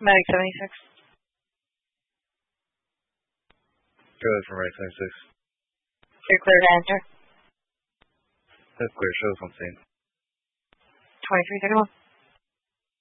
Medic 76. Good for Medic 76. You're clear to enter. That's clear. Show us on scene. 2331.